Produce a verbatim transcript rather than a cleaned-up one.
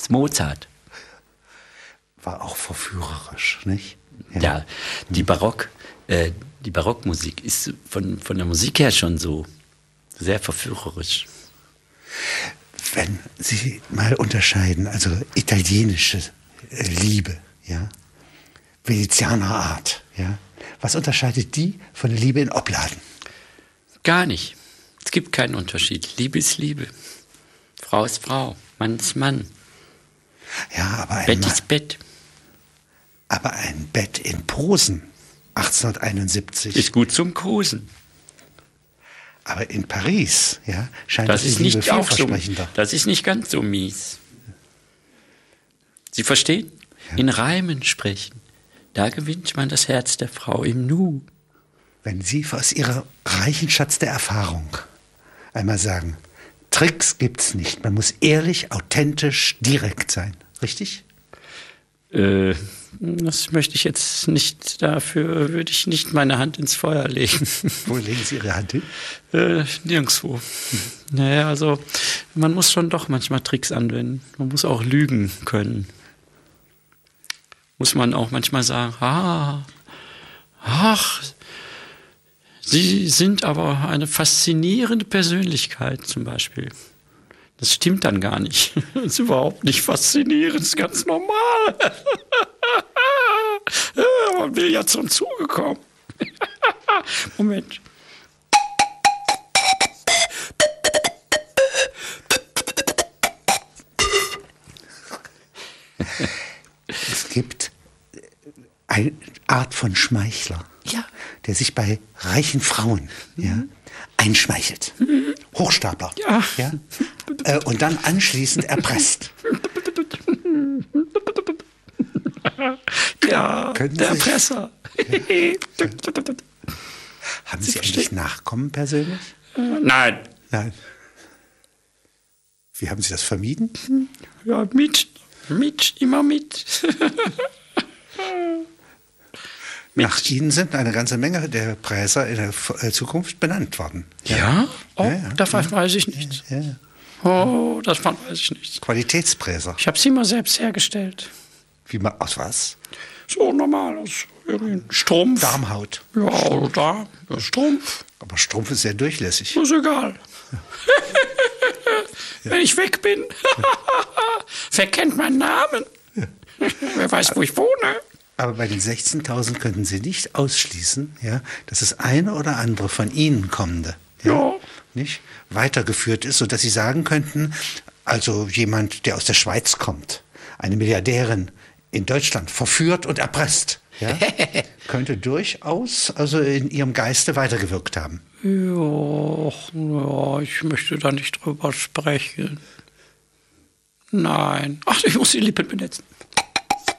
Mozart. War auch verführerisch, nicht? Ja, ja die Barock, äh, die Barockmusik ist von, von der Musik her schon so sehr verführerisch. Wenn Sie mal unterscheiden, also italienische Liebe, ja, Venezianer Art, ja, was unterscheidet die von der Liebe in Opladen? Gar nicht. Es gibt keinen Unterschied. Liebe ist Liebe. Frau ist Frau. Mann ist Mann. Ja, aber ein Bett Mann, ist Bett. Aber ein Bett in Posen achtzehnhunderteinundsiebzig ist gut zum Kosen. Aber in Paris, ja, scheint das das ist die Liebe nicht auch so. vielversprechender. Das ist nicht ganz so mies. Sie verstehen? Ja. In Reimen sprechen. Da gewinnt man das Herz der Frau im Nu. Wenn Sie aus Ihrer reichen Schatz der Erfahrung einmal sagen, Tricks gibt's nicht. Man muss ehrlich, authentisch, direkt sein. Richtig? Äh, das möchte ich jetzt nicht, dafür würde ich nicht meine Hand ins Feuer legen. Wo legen Sie Ihre Hand hin? Äh, nirgendwo. Hm. Naja, also man muss schon doch manchmal Tricks anwenden. Man muss auch lügen können. Muss man auch manchmal sagen, ah, ach, Sie sind aber eine faszinierende Persönlichkeit zum Beispiel. Das stimmt dann gar nicht. Das ist überhaupt nicht faszinierend, das ist ganz normal. Man will ja zum Zuge kommen. Moment. Es gibt eine Art von Schmeichler, ja, der sich bei reichen Frauen mhm. ja, einschmeichelt. Mhm. Hochstapler. Ja. Ja, äh, und dann anschließend erpresst. Ja, Können der Sie, Erpresser. Ja. Haben Sie, Sie eigentlich Nachkommen persönlich? Äh, nein. Nein. Wie haben Sie das vermieden? Ja, mit. Mit, immer mit. mit. Nach Ihnen sind eine ganze Menge der Präser in der Zukunft benannt worden. Ja? ja? Oh, ja, ja. davon ja. weiß ich nichts. Ja, ja. Oh, davon weiß ich nichts. Qualitätspräser. Ich habe sie immer selbst hergestellt. Wie man, aus was? So normal, aus Strumpf. Darmhaut. Ja, oder Darm, ja, Strumpf. Aber Strumpf ist sehr durchlässig. Ist egal. Ja. Wenn ich weg bin, wer kennt meinen Namen? Ja. Wer weiß, wo ich wohne? Aber bei den sechzehntausend könnten Sie nicht ausschließen, ja, dass das eine oder andere von Ihnen kommende ja, ja. nicht, weitergeführt ist, sodass Sie sagen könnten, also jemand, der aus der Schweiz kommt, eine Milliardärin in Deutschland verführt und erpresst, ja, könnte durchaus also in Ihrem Geiste weitergewirkt haben. Ja, ja, ich möchte da nicht drüber sprechen. Nein. Ach, ich muss die Lippen benetzen.